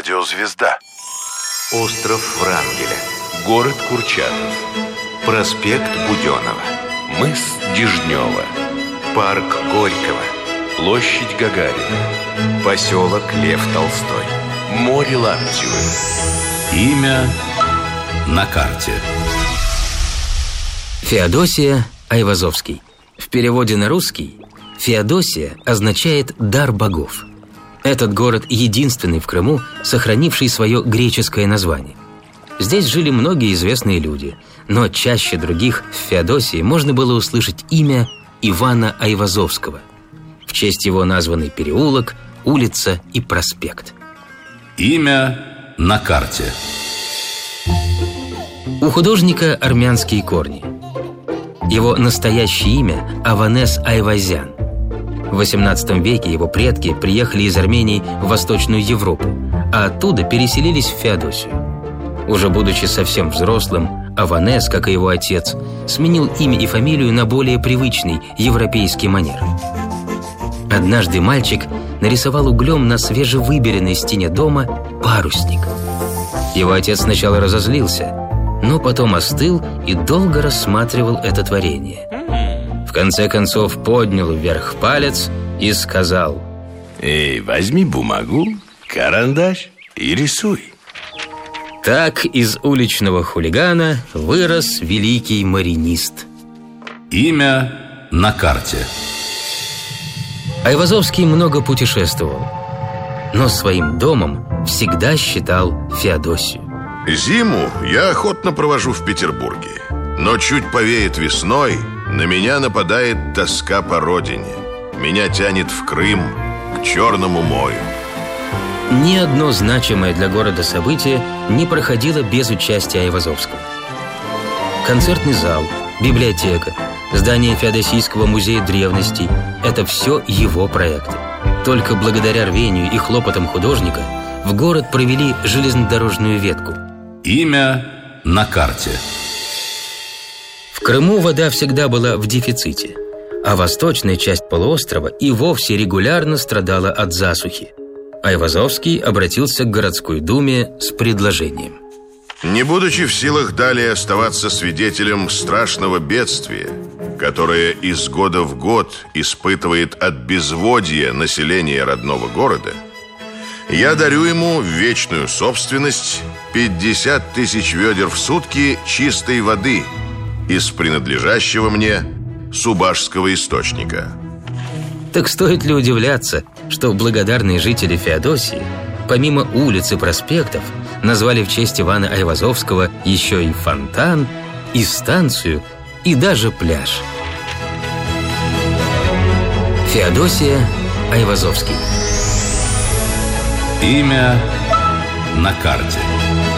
Радиозвезда. Остров Врангеля. Город Курчатов. Проспект Буденова. Мыс Дежнева. Парк Горького. Площадь Гагарина. Поселок Лев Толстой. Море Лаптевы. Имя на карте. Феодосия Айвазовский. В переводе на русский Феодосия означает «дар богов». Этот город единственный в Крыму, сохранивший свое греческое название. Здесь жили многие известные люди, но чаще других в Феодосии можно было услышать имя Ивана Айвазовского. В честь его названы переулок, улица и проспект. Имя на карте. У художника армянские корни. Его настоящее имя – Аванес Айвазян. В XVIII веке его предки приехали из Армении в Восточную Европу, а оттуда переселились в Феодосию. Уже будучи совсем взрослым, Аванес, как и его отец, сменил имя и фамилию на более привычный европейский манер. Однажды мальчик нарисовал углем на свежевыбеленной стене дома парусник. Его отец сначала разозлился, но потом остыл и долго рассматривал это творение. В конце концов поднял вверх палец и сказал: «Эй, возьми бумагу, карандаш и рисуй». Так из уличного хулигана вырос великий маринист. Имя на карте. Айвазовский много путешествовал, но своим домом всегда считал Феодосию. Зиму я охотно провожу в Петербурге, но чуть повеет весной, на меня нападает тоска по родине. Меня тянет в Крым, к Черному морю. Ни одно значимое для города событие не проходило без участия Айвазовского. Концертный зал, библиотека, здание Феодосийского музея древностей – это все его проекты. Только благодаря рвению и хлопотам художника в город провели железнодорожную ветку. Имя на карте. В Крыму вода всегда была в дефиците, а восточная часть полуострова и вовсе регулярно страдала от засухи. Айвазовский обратился к городской думе с предложением. Не будучи в силах далее оставаться свидетелем страшного бедствия, которое из года в год испытывает от безводья население родного города, я дарю ему в вечную собственность 50 тысяч ведер в сутки чистой воды из принадлежащего мне Субашского источника. Так стоит ли удивляться, что благодарные жители Феодосии, помимо улиц и проспектов, назвали в честь Ивана Айвазовского еще и фонтан, и станцию, и даже пляж. Феодосия Айвазовский. Имя на карте.